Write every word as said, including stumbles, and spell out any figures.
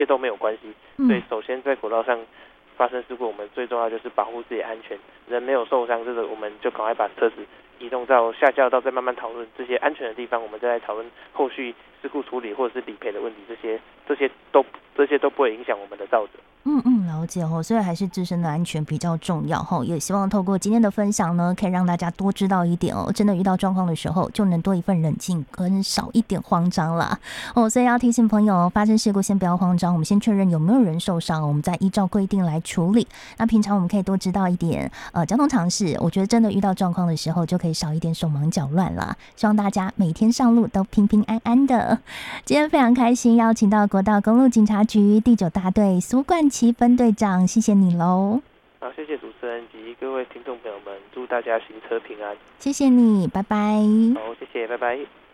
些都没有关系。 嗯所以首先在国道上发生事故，我们最重要就是保护自己的安全，人没有受伤，这个我们就赶快把车子移动到下交道，再慢慢讨论这些安全的地方，我们再来讨论后续事故处理或者是理赔的问题，这些这些都这些都不会影响我们的造者。 嗯嗯，了解哦，所以还是自身的安全比较重要哈。也希望透过今天的分享呢，可以让大家多知道一点哦。真的遇到状况的时候，就能多一份冷静，跟少一点慌张啦哦。所以要提醒朋友，发生事故先不要慌张，我们先确认有没有人受伤，我们再依照规定来处理。那平常我们可以多知道一点呃交通常识，我觉得真的遇到状况的时候，就可以少一点手忙脚乱啦。希望大家每天上路都平平安安的。今天非常开心，邀请到国道公路警察局第九大队苏冠琦分队长，谢谢你喽。 好，谢谢主持人及各位听众朋友们，祝大家行车平安。 谢谢你，拜拜。 好，谢谢，拜拜。